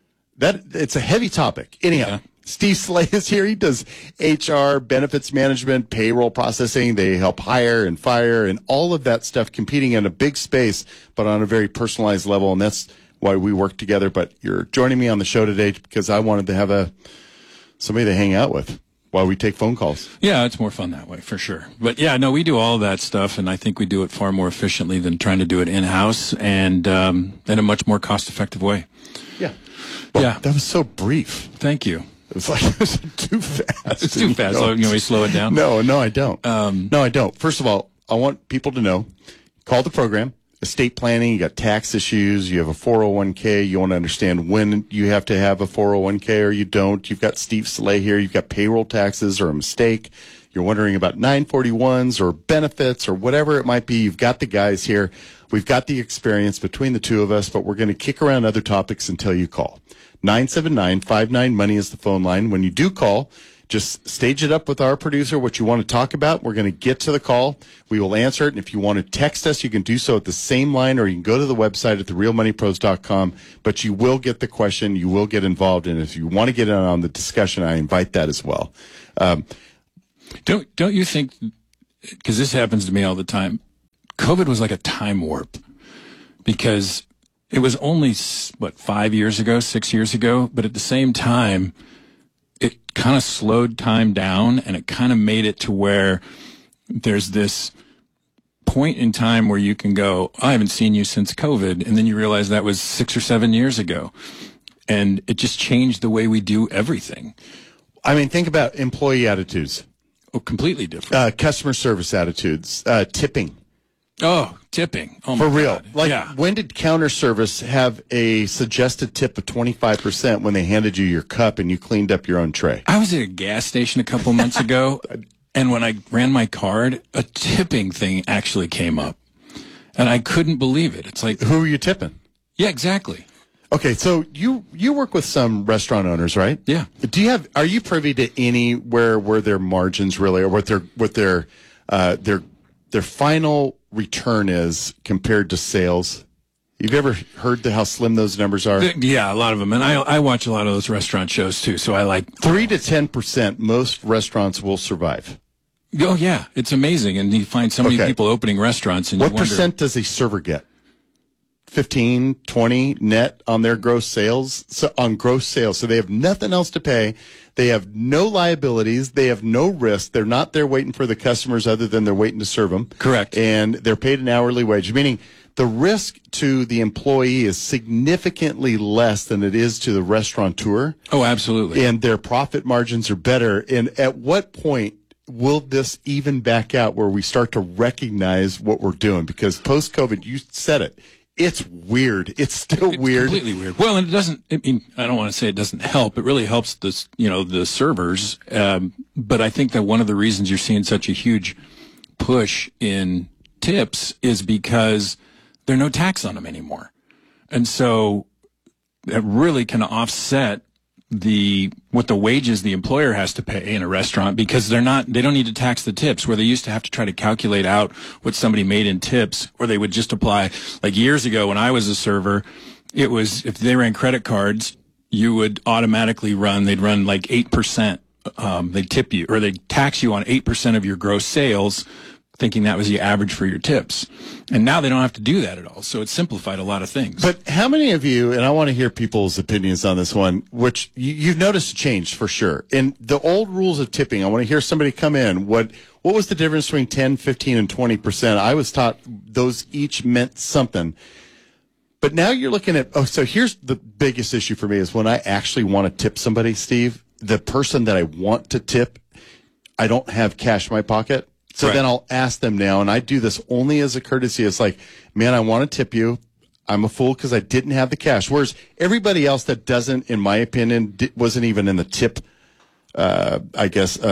S8: It's a heavy topic. Anyhow, Steve Saleh is here. He does HR, benefits management, payroll processing. They help hire and fire and all of that stuff, competing in a big space, but on a very personalized level. And that's why we work together. But you're joining me on the show today because I wanted to have somebody to hang out with while we take phone calls.
S9: Yeah, it's more fun that way, for sure. But yeah, no, we do all of that stuff, and I think we do it far more efficiently than trying to do it in-house and in a much more cost-effective way.
S8: Yeah. Well, yeah. That was so brief.
S9: Thank you.
S8: It was like it was too fast.
S9: It's too fast. So, we slow it down?
S8: No, I don't. No, I don't. First of all, I want people to know, call the program. Estate planning, you got tax issues, you have a 401k, you want to understand when you have to have a 401k or you don't. You've got Steve Saleh here, you've got payroll taxes or a mistake. you're wondering about 941s or benefits or whatever it might be, you've got the guys here. We've got the experience between the two of us, but we're going to kick around other topics until you call. 979-59-MONEY is the phone line. When you do call, just stage it up with our producer, what you want to talk about. We're going to get to the call. We will answer it. And if you want to text us, you can do so at the same line, or you can go to the website at therealmoneypros.com. But you will get the question. You will get involved. And if you want to get in on the discussion, I invite that as well.
S9: Don't you think, because this happens to me all the time, COVID was like a time warp, because it was only, 5 years ago, 6 years ago, but at the same time, it kind of slowed time down, and it kind of made it to where there's this point in time where you can go, I haven't seen you since COVID, and then you realize that was 6 or 7 years ago, and it just changed the way we do everything.
S8: I mean, think about employee attitudes.
S9: Oh, completely different.
S8: Customer service attitudes, tipping.
S9: Oh, tipping. Oh, my
S8: For real.
S9: God.
S8: Like,
S9: yeah.
S8: When did counter service have a suggested tip of 25% when they handed you your cup and you cleaned up your own tray?
S9: I was at a gas station a couple months ago, and when I ran my card, a tipping thing actually came up. And I couldn't believe it. It's like,
S8: who are you tipping?
S9: Yeah, exactly.
S8: Okay, so you work with some restaurant owners, right?
S9: Yeah.
S8: Are you privy to anywhere where their margins really, or what their final return is compared to sales? You've ever heard how slim those numbers are?
S9: Yeah, a lot of them. And I watch a lot of those restaurant shows too, so I like
S8: 3 to 10%. Most restaurants will survive.
S9: Oh yeah, it's amazing. And you find so many people opening restaurants, and
S8: what
S9: you wonder,
S8: percent does a server get? 15, 20 net on their gross sales? So on gross sales. So they have nothing else to pay. They have no liabilities. They have no risk. They're not there waiting for the customers other than they're waiting to serve them.
S9: Correct.
S8: And they're paid an hourly wage, meaning the risk to the employee is significantly less than it is to the restaurateur.
S9: Oh, absolutely.
S8: And their profit margins are better. And at what point will this even back out where we start to recognize what we're doing? Because post-COVID, you said it. It's weird. It's still weird.
S9: Completely weird. Well, and it doesn't, I mean, I don't want to say it doesn't help. It really helps the servers. But I think that one of the reasons you're seeing such a huge push in tips is because there are no tax on them anymore. And so that really can offset what the wages the employer has to pay in a restaurant, because they don't need to tax the tips, where they used to have to try to calculate out what somebody made in tips, or they would just apply. Like years ago when I was a server, it was, if they ran credit cards, you would automatically they'd run like 8%. They'd tip you, or they'd tax you on 8% of your gross sales, thinking that was the average for your tips. And now they don't have to do that at all. So it's simplified a lot of things.
S8: But how many of you, and I want to hear people's opinions on this one, which you've noticed changed for sure. In the old rules of tipping, I want to hear somebody come in. What was the difference between 10, 15, and 20%? I was taught those each meant something. But now you're looking at, so here's the biggest issue for me is when I actually want to tip somebody, Steve, the person that I want to tip, I don't have cash in my pocket. So
S9: Right.
S8: Then I'll ask them now, and I do this only as a courtesy. It's like, man, I want to tip you. I'm a fool because I didn't have the cash. Whereas everybody else that doesn't, in my opinion, wasn't even in the tip, they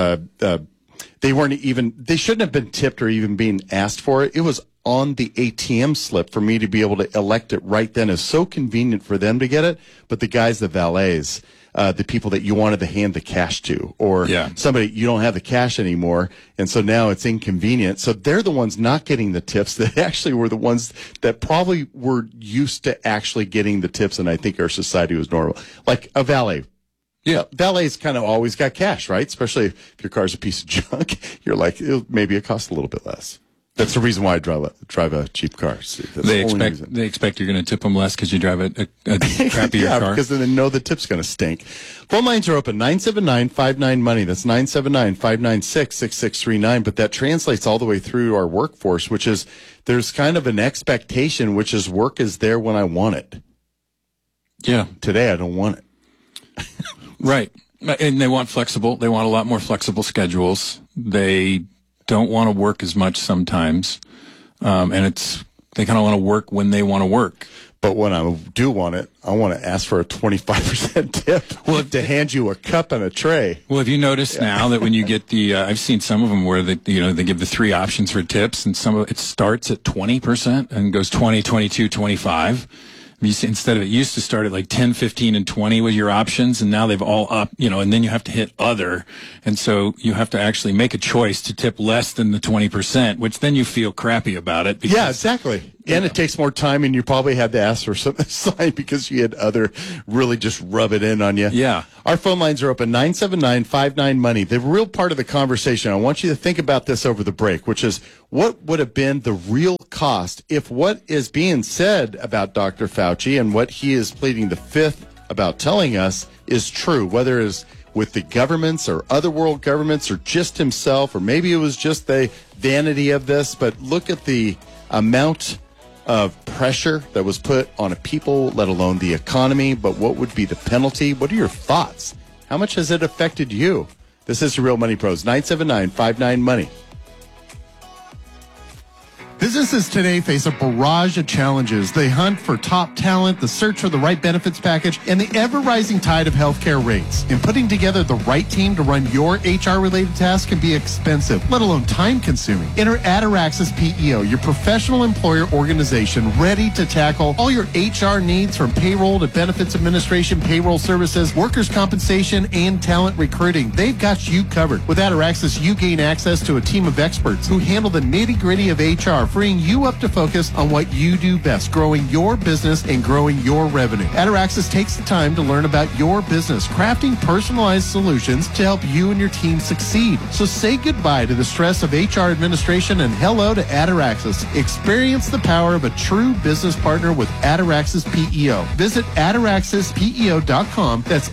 S8: shouldn't have been tipped or even being asked for it. It was on the ATM slip for me to be able to elect it right then. It's so convenient for them to get it. But the guys, the valets, the people that you wanted to hand the cash to, or somebody, you don't have the cash anymore, and so now it's inconvenient. So they're the ones not getting the tips that actually were the ones that probably were used to actually getting the tips, and I think our society was normal. Like a valet. Yeah, valet's kind of always got cash, right? Especially if your car's a piece of junk. You're like, maybe it costs a little bit less. That's the reason why I drive a cheap car. Steve. That's
S9: They
S8: the only
S9: expect
S8: reason.
S9: they expect you're going to tip them less because you drive a crappier
S8: yeah,
S9: car.
S8: because then they know the tip's going to stink. Phone lines are open, 979-59-MONEY. That's 979-596-6639. But that translates all the way through our workforce, which is there's kind of an expectation, which is work is there when I want it.
S9: Yeah.
S8: Today, I don't want it.
S9: Right. And they want a lot more flexible schedules. They don't want to work as much sometimes. And it's They kind of want to work when they want to work.
S8: But when I do want it, I want to ask for a 25% tip to hand you a cup and a tray.
S9: Well, have you noticed now that when you get the, I've seen some of them where they give the 3 options for tips, and some of it starts at 20% and goes 20, 22, 25. Instead of it used to start at like 10, 15, and 20 with your options, and now they've all up, and then you have to hit other. And so you have to actually make a choice to tip less than the 20%, which then you feel crappy about it.
S8: Yeah, exactly. And it takes more time, and you probably had to ask for some sign because you had other really just rub it in on you.
S9: Yeah.
S8: Our phone lines are open, 979-59-MONEY. The real part of the conversation, I want you to think about this over the break, which is what would have been the real cost if what is being said about Dr. Fauci and what he is pleading the fifth about telling us is true, whether it's with the governments or other world governments or just himself, or maybe it was just the vanity of this. But look at the amount of pressure that was put on a people, let alone the economy. But what would be the penalty? What are your thoughts? How much has it affected you? This is the Real Money Pros, 979-59-MONEY.
S4: Businesses today face a barrage of challenges. They hunt for top talent, the search for the right benefits package, and the ever-rising tide of healthcare rates. And putting together the right team to run your HR-related tasks can be expensive, let alone time-consuming. Enter Ataraxis PEO, your professional employer organization ready to tackle all your HR needs, from payroll to benefits administration, payroll services, workers' compensation, and talent recruiting. They've got you covered. With Ataraxis, you gain access to a team of experts who handle the nitty-gritty of HR, freeing you up to focus on what you do best, growing your business and growing your revenue. Ataraxis takes the time to learn about your business, crafting personalized solutions to help you and your team succeed. So say goodbye to the stress of HR administration and hello to Ataraxis. Experience the power of a true business partner with Ataraxis PEO. Visit ataraxispeo.com. That's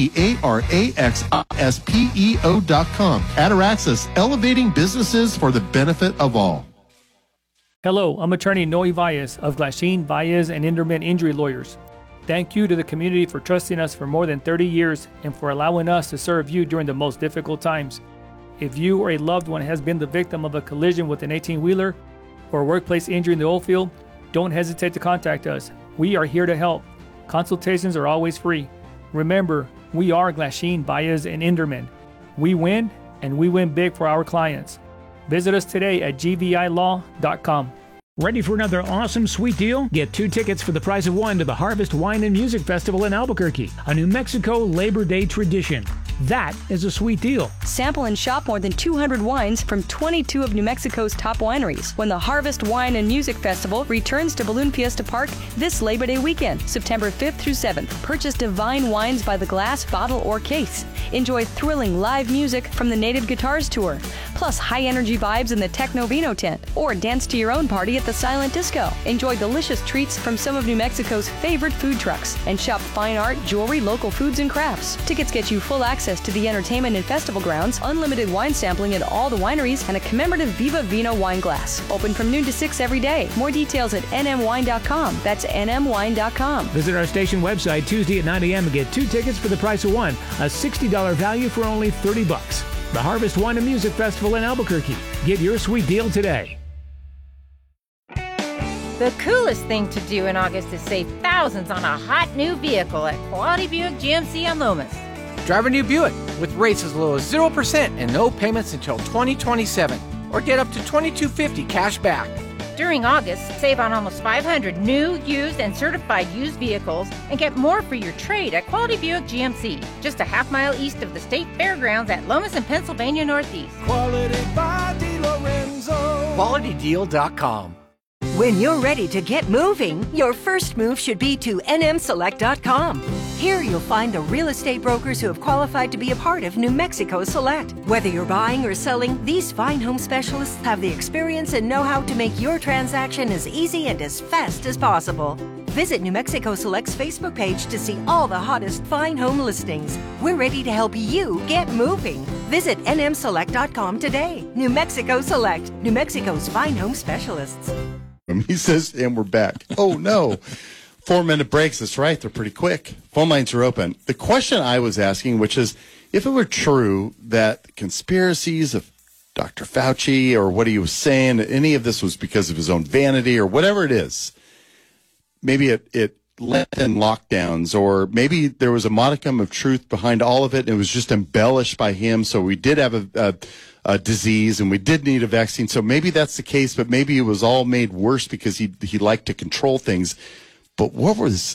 S4: ATARAXISPEO.com. Ataraxis, elevating businesses for the benefit of all.
S1: Hello, I'm attorney Noe Valles of Glasheen, Valles, and Inderman Injury Lawyers. Thank you to the community for trusting us for more than 30 years and for allowing us to serve you during the most difficult times. If you or a loved one has been the victim of a collision with an 18-wheeler or a workplace injury in the oil field, don't hesitate to contact us. We are here to help. Consultations are always free. Remember, we are Glasheen, Valles, and Inderman. We win, and we win big for our clients. Visit us today at gvilaw.com. Ready for another awesome sweet deal? Get 2 tickets for the price of 1 to the Harvest Wine and Music Festival in Albuquerque, a New Mexico Labor Day tradition. That is a sweet deal.
S12: Sample and shop more than 200 wines from 22 of New Mexico's top wineries when the Harvest Wine and Music Festival returns to Balloon Fiesta Park this Labor Day weekend, September 5th through 7th. Purchase divine wines by the glass, bottle, or case. Enjoy thrilling live music from the Native Guitars Tour, plus high-energy vibes in the Techno Vino tent, or dance to your own party at the Silent Disco. Enjoy delicious treats from some of New Mexico's favorite food trucks, and shop fine art, jewelry, local foods, and crafts. Tickets get you full access to the entertainment and festival grounds, unlimited wine sampling at all the wineries, and a commemorative Viva Vino wine glass. Open from noon to 6 every day. More details at nmwine.com. That's nmwine.com.
S1: Visit our station website Tuesday at 9 a.m. and get 2 tickets for the price of 1, a $60 value for only $30. The Harvest Wine and Music Festival in Albuquerque. Get your sweet deal today.
S6: The coolest thing to do in August is save thousands on a hot new vehicle at Quality Buick GMC on Lomas.
S10: Drive a new Buick with rates as low as 0% and no payments until 2027. Or get up to $2,250 cash back.
S6: During August, save on almost 500 new, used, and certified used vehicles and get more for your trade at Quality Buick GMC, just a half-mile east of the State Fairgrounds at Lomas and Pennsylvania Northeast.
S11: Quality by DeLorenzo.
S10: QualityDeal.com.
S14: When you're ready to get moving, your first move should be to nmselect.com. Here you'll find the real estate brokers who have qualified to be a part of New Mexico Select. Whether you're buying or selling, these fine home specialists have the experience and know-how to make your transaction as easy and as fast as possible. Visit New Mexico Select's Facebook page to see all the hottest fine home listings. We're ready to help you get moving. Visit nmselect.com today. New Mexico Select, New Mexico's fine home specialists.
S8: He says, and we're back. Oh, no. 4-minute breaks. That's right. They're pretty quick. Phone lines are open. The question I was asking, which is, if it were true that conspiracies of Dr. Fauci or what he was saying, any of this was because of his own vanity or whatever it is. Maybe it led in lockdowns, or maybe there was a modicum of truth behind all of it, and it was just embellished by him. So we did have a disease, and we did need a vaccine. So maybe that's the case, but maybe it was all made worse because he liked to control things. But what was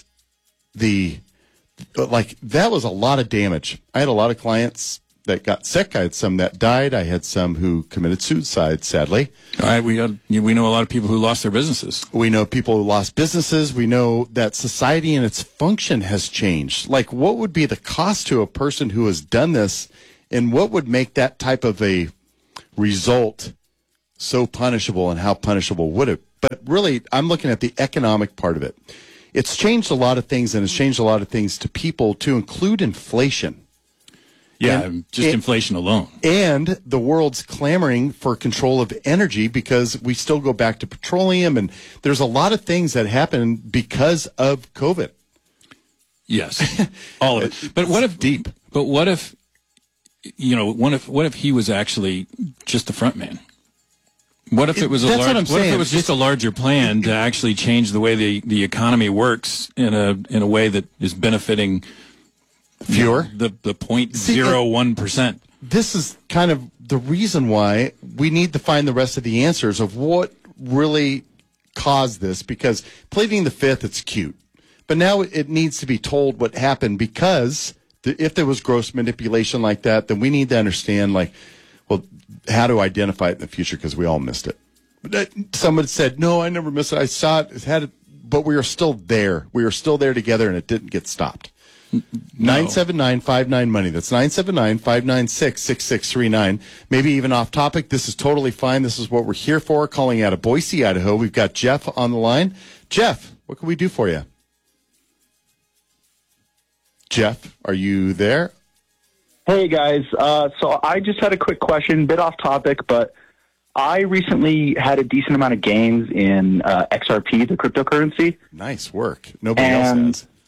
S8: that was a lot of damage. I had a lot of clients that got sick. I had some that died. I had some who committed suicide, sadly.
S9: All right, we know a lot of people who lost their businesses.
S8: We know people who lost businesses. We know that society and its function has changed. Like, what would be the cost to a person who has done this, and what would make that type of a result so punishable, and how punishable would it? But really, I'm looking at the economic part of it. It's changed a lot of things, and it's changed a lot of things to people, to include inflation.
S9: Yeah, just inflation alone.
S8: And the world's clamoring for control of energy because we still go back to petroleum, and there's a lot of things that happen because of COVID.
S9: Yes, all of it. But what if deep? But what if, what if he was actually just the front man? What if it was what if it was just a larger plan to actually change the way the economy works in a way that is benefiting
S8: fewer,
S9: the 0.01%.
S8: This is kind of the reason why we need to find the rest of the answers of what really caused this, because pleading the fifth, it's cute. But now it needs to be told what happened, because if there was gross manipulation like that, then we need to understand, how to identify it in the future, because we all missed it. But someone said, no, I never missed it. I saw it, but we are still there. We are still there together, and it didn't get stopped. 979-59-MONEY. That's 979-596-6639. Maybe even off topic. This is totally fine. This is what we're here for. Calling out of Boise, Idaho. We've got Jeff on the line. Jeff, what can we do for you? Jeff, are you there?
S3: Hey, guys. So I just had a quick question, bit off topic, but I recently had a decent amount of gains in XRP, the cryptocurrency.
S8: Nice work. Nobody else has.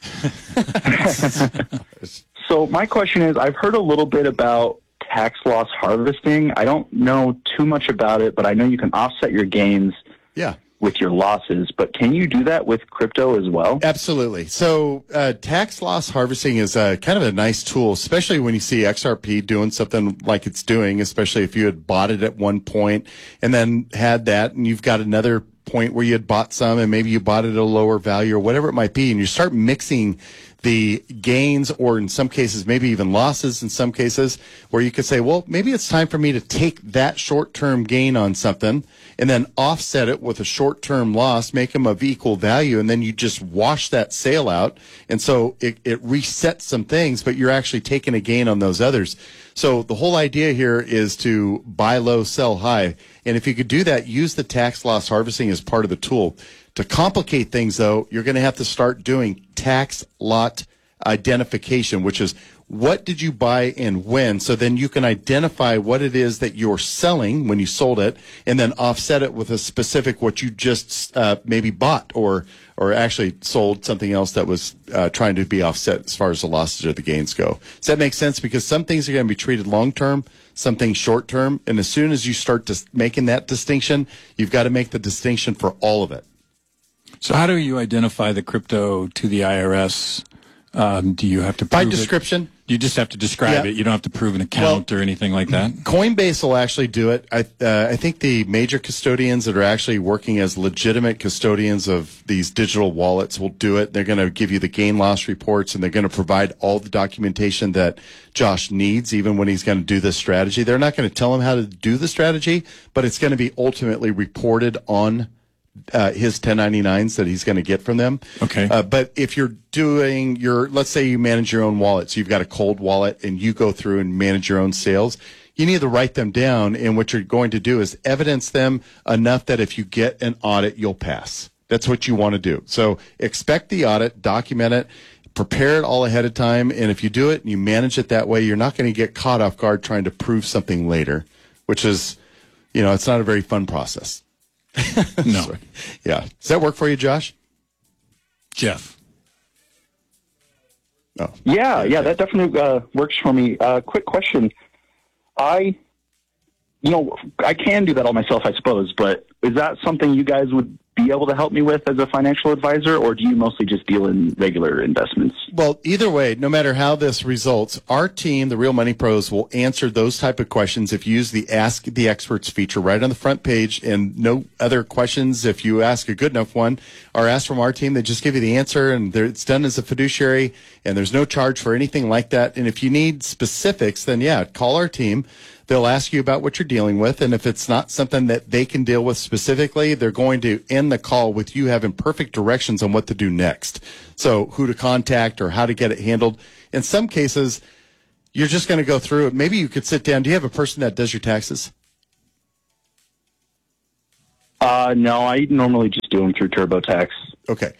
S3: So my question is, I've heard a little bit about tax loss harvesting. I don't know too much about it, but I know you can offset your gains with your losses. But can you do that with crypto as well?
S8: Absolutely. So tax loss harvesting is kind of a nice tool, especially when you see XRP doing something like it's doing, especially if you had bought it at one point and then had that, and you've got another point where you had bought some and maybe you bought it at a lower value or whatever it might be, and you start mixing the gains, or in some cases maybe even losses in some cases, where you could say, well, maybe it's time for me to take that short-term gain on something and then offset it with a short-term loss, make them of equal value, and then you just wash that sale out, and so it resets some things, but you're actually taking a gain on those others. So the whole idea here is to buy low, sell high. And if you could do that, use the tax loss harvesting as part of the tool. To complicate things, though, you're going to have to start doing tax lot identification, which is what did you buy and when, so then you can identify what it is that you're selling when you sold it, and then offset it with a specific what you just maybe bought or actually sold something else that was trying to be offset as far as the losses or the gains go. Does that make sense? Because some things are going to be treated long-term, some things short-term, and as soon as you start making that distinction, you've got to make the distinction for all of it.
S9: So how do you identify the crypto to the IRS? Do you have to prove
S8: by description?
S9: You just have to describe it. You don't have to prove an account or anything like that.
S8: Coinbase will actually do it. I think the major custodians that are actually working as legitimate custodians of these digital wallets will do it. They're going to give you the gain loss reports, and they're going to provide all the documentation that Josh needs, even when he's going to do this strategy. They're not going to tell him how to do the strategy, but it's going to be ultimately reported on his 1099s that he's going to get from them.
S9: Okay.
S8: But if you're doing let's say you manage your own wallet, so you've got a cold wallet and you go through and manage your own sales, you need to write them down. And what you're going to do is evidence them enough that if you get an audit, you'll pass. That's what you want to do. So expect the audit, document it, prepare it all ahead of time. And if you do it and you manage it that way, you're not going to get caught off guard trying to prove something later, which is, it's not a very fun process.
S9: No.
S8: Sorry. Yeah. Does that work for you, Josh?
S9: Jeff?
S8: Oh.
S3: Yeah, that definitely works for me. Quick question. I I can do that all myself, I suppose, but is that something you guys would be able to help me with as a financial advisor, or do you mostly just deal in regular investments?
S8: Well, either way, no matter how this results, our team, the Real Money Pros, will answer those type of questions if you use the Ask the Experts feature right on the front page, and no other questions. If you ask a good enough one are asked from our team, they just give you the answer, and it's done as a fiduciary, and there's no charge for anything like that. And if you need specifics, then call our team. They'll ask you about what you're dealing with, and if it's not something that they can deal with specifically, they're going to end the call with you having perfect directions on what to do next. So who to contact or how to get it handled. In some cases, you're just going to go through it. Maybe you could sit down. Do you have a person that does your taxes?
S3: No, I normally just do them through TurboTax.
S8: Okay.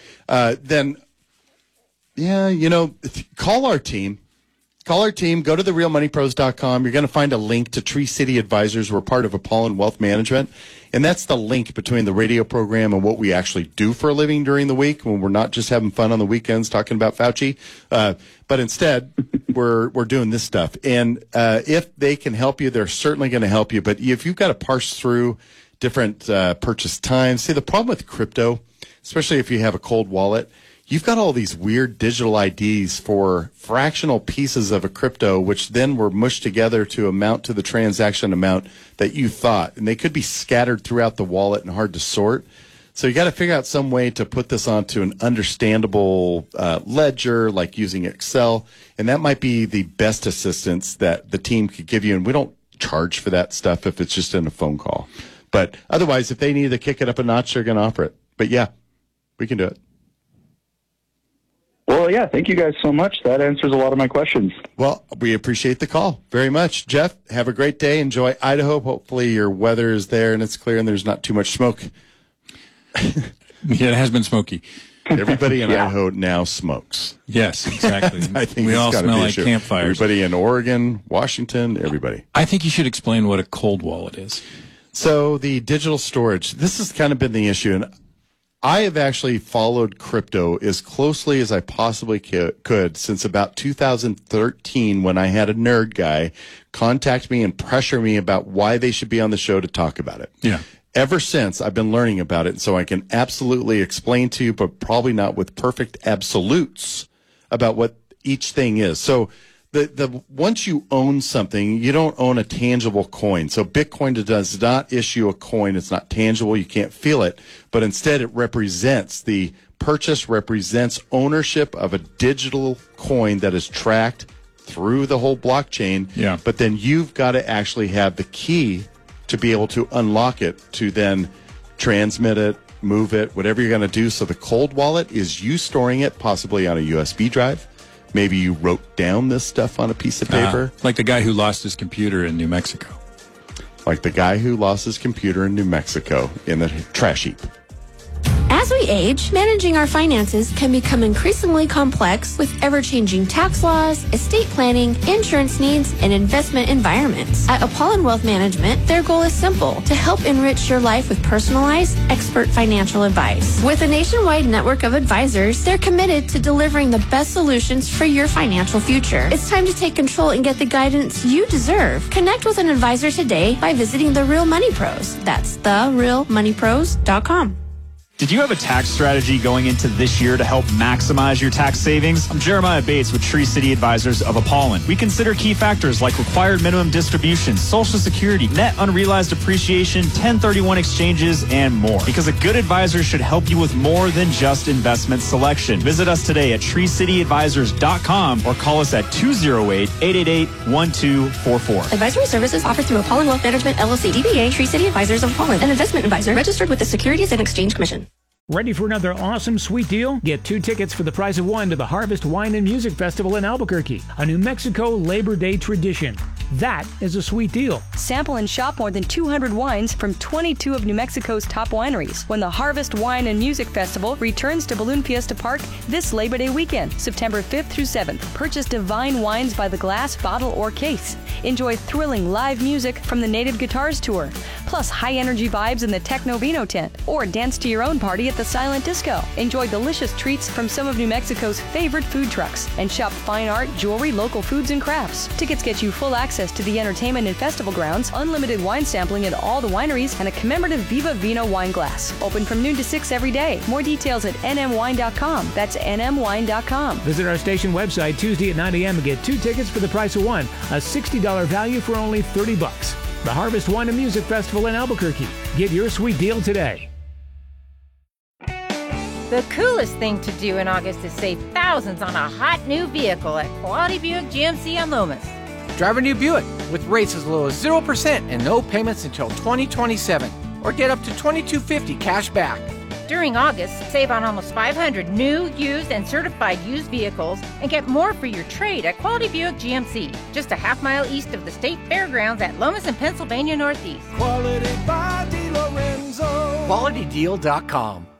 S8: Call our team. Call our team. Go to therealmoneypros.com. You're going to find a link to Tree City Advisors. We're part of Apollon Wealth Management. And that's the link between the radio program and what we actually do for a living during the week, when we're not just having fun on the weekends talking about Fauci. But instead, we're doing this stuff. And if they can help you, they're certainly going to help you. But if you've got to parse through different purchase times, see, the problem with crypto, especially if you have a cold wallet, you've got all these weird digital IDs for fractional pieces of a crypto, which then were mushed together to amount to the transaction amount that you thought. And they could be scattered throughout the wallet and hard to sort. So you got to figure out some way to put this onto an understandable ledger, like using Excel. And that might be the best assistance that the team could give you. And we don't charge for that stuff if it's just in a phone call. But otherwise, if they need to kick it up a notch, they're going to offer it. But we can do it.
S3: Well, thank you guys so much. That answers a lot of my questions.
S8: Well, we appreciate the call very much. Jeff, have a great day. Enjoy Idaho. Hopefully your weather is there and it's clear and there's not too much smoke.
S9: It has been smoky.
S8: Everybody in Idaho now smokes.
S9: Yes, exactly.
S8: I think
S9: we all smell like campfires.
S8: Everybody in Oregon, Washington, everybody.
S9: I think you should explain what a cold wallet is.
S8: So the digital storage, this has kind of been the issue. And I have actually followed crypto as closely as I possibly could since about 2013, when I had a nerd guy contact me and pressure me about why they should be on the show to talk about it.
S9: Yeah.
S8: Ever since, I've been learning about it, so I can absolutely explain to you, but probably not with perfect absolutes about what each thing is. So the once you own something, you don't own a tangible coin. So Bitcoin does not issue a coin. It's not tangible. You can't feel it. But instead, it represents the purchase, represents ownership of a digital coin that is tracked through the whole blockchain.
S9: Yeah.
S8: But then you've got to actually have the key to be able to unlock it, to then transmit it, move it, whatever you're going to do. So the cold wallet is you storing it possibly on a USB drive. Maybe you wrote down this stuff on a piece of paper.
S9: Like the guy who lost his computer in New Mexico.
S8: Like the guy who lost his computer in New Mexico in the trash heap.
S15: As we age, managing our finances can become increasingly complex with ever-changing tax laws, estate planning, insurance needs, and investment environments. At Apollon Wealth Management, their goal is simple: to help enrich your life with personalized, expert financial advice. With a nationwide network of advisors, they're committed to delivering the best solutions for your financial future. It's time to take control and get the guidance you deserve. Connect with an advisor today by visiting The Real Money Pros. That's therealmoneypros.com.
S16: Did you have a tax strategy going into this year to help maximize your tax savings? I'm Jeremiah Bates with Tree City Advisors of Apollon. We consider key factors like required minimum distributions, Social Security, net unrealized appreciation, 1031 exchanges, and more. Because a good advisor should help you with more than just investment selection. Visit us today at treecityadvisors.com or call us at 208-888-1244.
S15: Advisory services offered through Apollon Wealth Management, LLC, DBA, Tree City Advisors of Apollon, an investment advisor registered with the Securities and Exchange Commission.
S1: Ready for another awesome sweet deal? Get 2 tickets for the price of 1 to the Harvest Wine and Music Festival in Albuquerque, a New Mexico Labor Day tradition. That is a sweet deal.
S12: Sample and shop more than 200 wines from 22 of New Mexico's top wineries when the Harvest Wine and Music Festival returns to Balloon Fiesta Park this Labor Day weekend, September 5th through 7th. Purchase divine wines by the glass, bottle, or case. Enjoy thrilling live music from the Native Guitars Tour. plus high-energy vibes in the Techno Vino tent, or dance to your own party at the Silent Disco. Enjoy delicious treats from some of New Mexico's favorite food trucks, and shop fine art, jewelry, local foods, and crafts. Tickets get you full access to the entertainment and festival grounds, unlimited wine sampling at all the wineries, and a commemorative Viva Vino wine glass. Open from noon to 6 every day. More details at nmwine.com. That's nmwine.com.
S1: Visit our station website Tuesday at 9 a.m. and get 2 tickets for the price of one, a $60 value for only $30. The Harvest Wine and Music Festival in Albuquerque. Get your sweet deal today.
S6: The coolest thing to do in August is save thousands on a hot new vehicle at Quality Buick GMC on Lomas.
S10: Drive a new Buick with rates as low as 0% and no payments until 2027. Or get up to $2,250 cash back.
S6: During August, save on almost 500 new, used, and certified used vehicles and get more for your trade at Quality Buick GMC, just a half-mile east of the State Fairgrounds at Lomas and Pennsylvania Northeast.
S11: Quality by DeLorenzo.
S10: QualityDeal.com.